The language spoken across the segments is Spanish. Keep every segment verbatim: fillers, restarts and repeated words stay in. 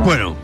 Bueno,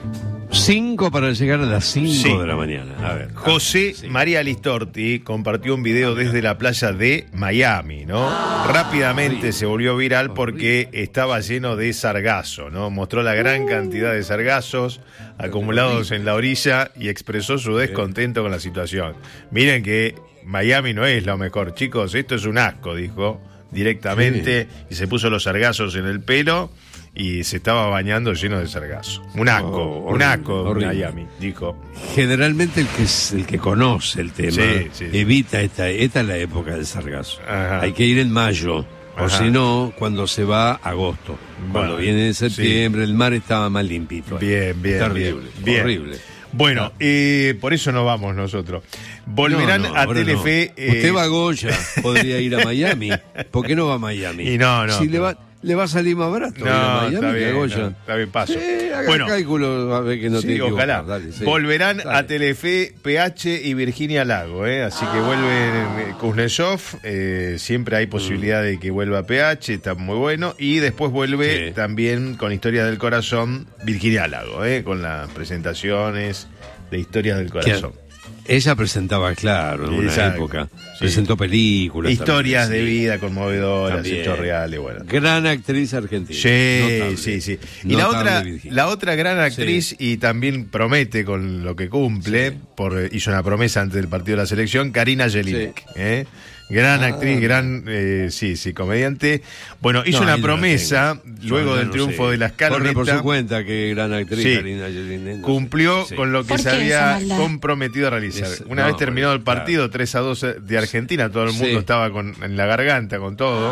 cinco para llegar a las cinco Sí. de la mañana. A ver. José sí. María Listorti compartió un video desde la playa de Miami, ¿no? Rápidamente se volvió viral porque estaba lleno de sargazo, ¿no? Mostró la gran cantidad de sargazos acumulados en la orilla y expresó su descontento con la situación. Miren que Miami no es lo mejor, chicos, esto es un asco, dijo directamente, y se puso los sargazos en el pelo y se estaba bañando lleno de sargazo. Un asco, Oh, un horrible, asco horrible. Miami, dijo. Generalmente el que es el que conoce el tema Sí, sí, sí. evita esta, esta es la época del sargazo. Ajá. Hay que ir en mayo, o Ajá. si no, cuando se va agosto. Cuando Bueno, viene en septiembre, sí. el mar estaba más limpito. ahí. Bien, bien, Terrible, bien, bien. horrible. Bueno, eh, por eso no vamos nosotros. Volverán No, no, a ahora Telefe. no. eh, Usted va a Goya, podría ir a Miami. ¿Por qué no va a Miami? Y no, no, Si le pero- va, le va a salir más barato ir a No, Miami está que a bien, Goya. no, está bien, paso. Sí, haga Bueno, cálculo a ver que no sí, te equivocas. ojalá. Dale, sí. Volverán Dale. a Telefe P H y Virginia Lago, ¿eh? Así que vuelven eh, Kuznetsov, eh, siempre hay posibilidad de que vuelva P H, está muy bueno. Y después vuelve Sí. también con Historias del Corazón Virginia Lago, ¿eh? Con las presentaciones de Historias del Corazón. Ella presentaba, claro, en una Exacto. época. Sí. Presentó películas. Historias también, de sí. vida conmovedoras, También. hechos reales, bueno. Gran actriz argentina. Sí, Notable. sí, sí. Y la Notable otra, Virginia. la otra gran actriz, y también promete con lo que cumple, Sí. por, hizo una promesa antes del partido de la selección, Karina Jelinek. ¿eh? Gran Ah. actriz, gran, eh, sí, sí, comediante. Bueno, hizo No, una ahí no la promesa, tengo. Yo luego ya del no triunfo sé. de la Corre por escaloneta. su cuenta que gran actriz Sí. Karina Jelinek, no Cumplió sé. Sí. con lo que ¿Por se qué había esa maldad? comprometido a realizar. Es- Una no, vez terminado el porque, partido, tres a dos de Argentina, todo el mundo Sí. estaba con, en la garganta con todo.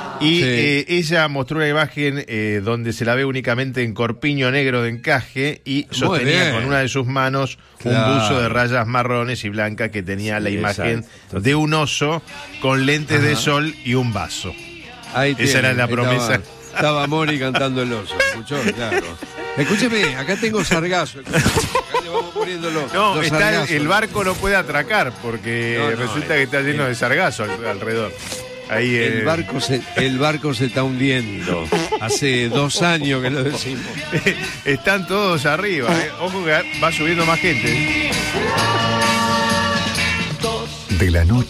Y Sí. eh, ella mostró una imagen eh, donde se la ve únicamente en corpiño negro de encaje y sostenía bien. con una de sus manos Claro. un buzo de rayas marrones y blancas que tenía Sí, la imagen exacto. de un oso con lentes de Ajá. sol y un vaso. Ahí Esa tiene, era la ahí promesa. Estaba, estaba Mori cantando el oso, ¿escuchó? Claro. Escúcheme, acá tengo sargazo. Acá le vamos poniendo los, No, los está el, sargazos. el barco no puede atracar porque No, no, resulta el- que está lleno de sargazo al- alrededor. Ahí El eh, barco, se, el barco se está hundiendo. Hace dos años que lo decimos. están todos arriba. eh. Ojo que va subiendo más gente. De la noche.